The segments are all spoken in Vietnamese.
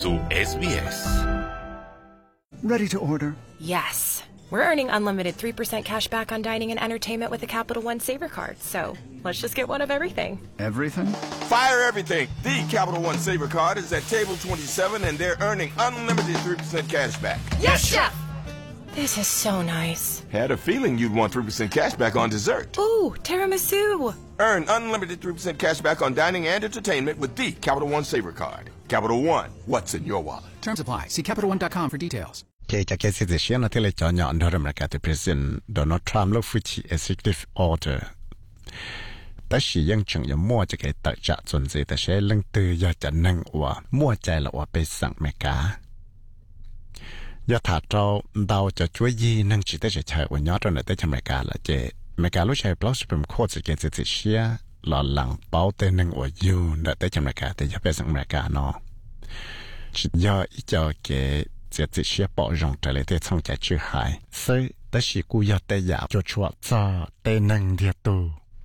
สู่ SBS Ready to order? Yes. We're earning unlimited 3% cash back on dining and entertainment with the Capital One Saver card, so let's just get one of everything. Everything? Fire everything! The Capital One Saver card is at table 27 and they're earning unlimited 3% cash back. Yes, Chef! This is so nice. Had a feeling you'd want 3% cash back on dessert. Ooh, tiramisu! Earn unlimited 3% cash back on dining and entertainment with the Capital One Saver card. Capital One, what's in your wallet? Terms apply. See CapitalOne.com for details. Kể cả cái sự kiện nó thì lại cho nhọn đó là cái President Donald Trump lúc phụ trách executive order. Tất nhiên những chuyện như mua cho cái tự trả chuẩn gìแต่sẽ lưng từ giờจะนั่งว่ามั่วใจละว่าไปสั่งเมกาอย่าถาเราเราจะช่วยยีนั่งจิตได้ใช้วันย้อนตอนไหนได้ทำเมกาละเจเมกาลูกชายเปล่าสุดเป็นโคตรจะเกิดจะเชียหล่อหลังเป้าเต้นนั่งว่าอยู่ได้ทำเมกาแต่อย่าไปสั่งเมกาเนาะจิตย่ออีเจ้าเกจะเชียปอจงแต่เลยได้ช่องใจชื่อหายซึ่งแต่สิกูอยากได้อยากจะช่วยจ้าเต้นนั่งเดียตู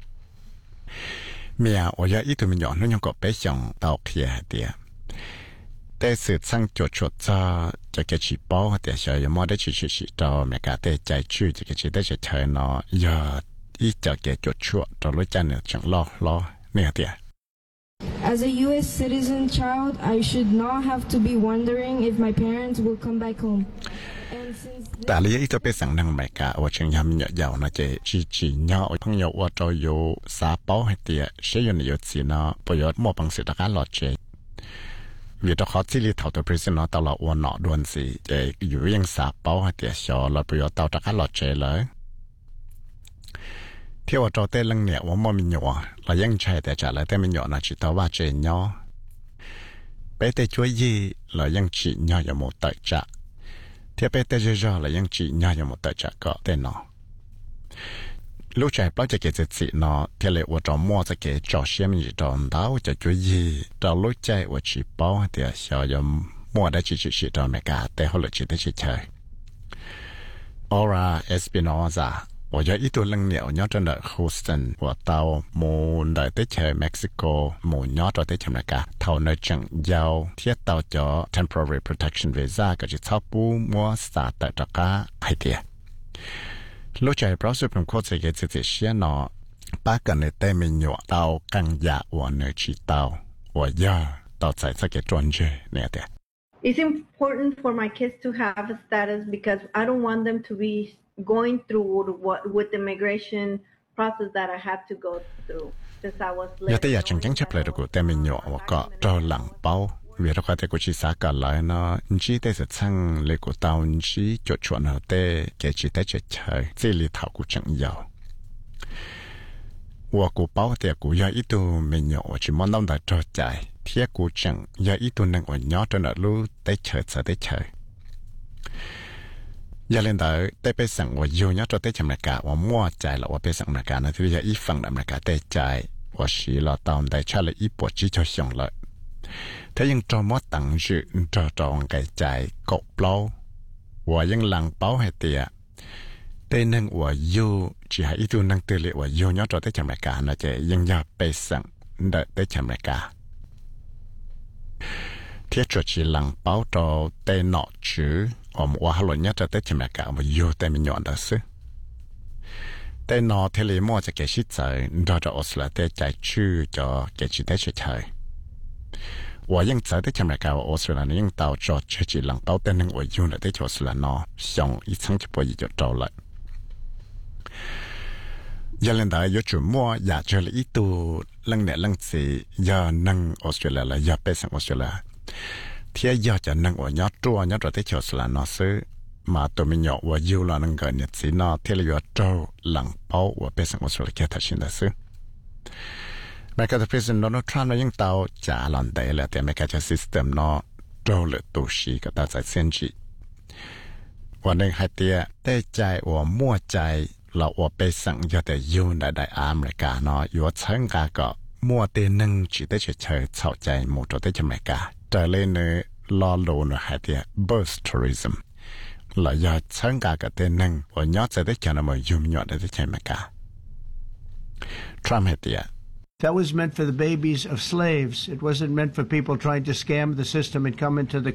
เมีย我要一度没有那种个白相到皮的，但是上就出在这个起包的时候，有没得去到每个的在区这个去的是台呢，要一这个就出到路上呢，就老那的。 As a U.S. citizen child, I should not have to be wondering if my parents will come back home. แต่เลยอีตัวไปสั่งนั่งไม่กะว่าเชิงยำเหยานะเจจีเนาะพังยาว่าจะอยู่สาเป้าให้เตียเชื่อในยุติเนาะประโยชน์มั่วบังสิตะการหลอดเจวิธีเขาที่ลีเท่าตัวพรีเซนต์ตลอดวันเนาะด่วนสิเจอยู่ยังสาเป้าให้เตียชอเราประโยชน์เต่าตะการหลอดเจเลยเที่ยวจะเต้นลังเนี่ยว่ามันมีหยอเรายังใช้แต่จะเลยแต่มีหยอนะจิตว่าเจเนาะไปแต่ช่วยยี่เรายังจีเนาะอย่าหมดเตะจะเทียบไปแต่เจอเลยยังจีน่าจะหมดแต่จะก็เต้นเนาะลูกชายเปล่าจะเกิดสิเนาะเที่ยเลยว่าจะมั่วจะเกิดจ่อเชื่อมอยู่ตอนดาวจะช่วยยีเราลูกใจว่าจีเป้าเดี๋ยวชาวจะมั่วได้จีตอนไม่กล้าแต่เขาเลยจีได้เฉยออร่าเอสปิโนซา我要一度冷了，要真的呼声，我到冇来得去 Mexico， 冇要到得去那个，头那正要贴到咗 temporary protection visa， ก็จะ超不摸啥的这个海地。ลูกชายเพราะสุดเป็นโคตรเสียเสียเนาะป้ากันในแต่ไม่หยอเตากังยาว่าเนื้อชีเตาว่าย่าเตาใส่สักจวนเจเนี่ยเดีย It's important for my kids to have a status because I don't want them to be going through with the immigration process that I had to go through since I was little. แต่อยากจังชับเลยกูแต่ไม่หยอว่าก็รอหลังเป้าเวลาเขาแต่กูชีสากันเลยเนาะจีแต่จะช่างเลยกูตาวจีจดชวนเอาแต่แกจีแต่จะใช้ที่ลีเท่ากูจังยาวว่ากูเป้าแต่กูอยากอีตัวไม่หยอว่าจีมันต้องได้จดใจเที่ยกูจังอยากอีตัวนึงว่าหยอจนรู้ได้เฉยจะได้เฉยอย่าเล่นแต่ได้ไปสั่งว่าอยู่เนี่ยจะได้ทำรายการว่ามั่วใจหรือว่าไปสั่งรายการนะที่จะอีฟังรายการได้ใจว่าสีเราตอนได้ใช้เลยอีปวดจีจะส่งเลยถ้ายังจอมว่าตั้งชื่อจองไกลใจกบเปล่าว่ายังหลังเป้าให้เตียได้นั่งว่าอยู่จีให้อีตัวนั่งเตลิว่าอยู่เนี่ยจะได้ทำรายการนะจะยังอยากไปสั่งได้ทำรายการเที่ยวจุดจีหลังเป้าต่อได้หนอชื่อผมว่าฮัลโหลเนี่ยจะได้ทำรายการว่าอยู่แต่ไม่ยอมได้ซื้อแต่นอเทเลมอจะเกิดชิดใจเราจะอสละแต่ใจชื่อจะเกิดชิดได้เฉย我ยัง在的前面搞我虽然ยัง到着自己能到的能我用了的就是了喏，上一层就不就到了。有人大有周末也做了一度冷的冷子，要能我说了了，要背上我说了，天要就能我要做要做的就是了喏是。mà tụi mình nhỏ và yêu là năng gần nhất gì nó thế là trâu lặng bao và bây giờ một số cái thật sự là sự mà cái president Donald Trump nó những tàu trả lần đấy là thì mấy cái system nó trâu là tổ sĩ cái ta giải sen chỉ và nên hai tia tay trái và mua trái là và bây giờ cho để yêu đại đại America nó yêu chẳng cả có mua tiền nâng chỉ để chơi chào trái một chỗ để cho mấy cả trở lên nữa lo lồ nữa hai tia birth tourism là do sáng cả cái tên năng và nhớ sẽ tới cho nó mà dùng nhọ để chạy mà cả. Trump had the That was meant for the babies of slaves. It wasn't meant for people trying to scam the system and come into the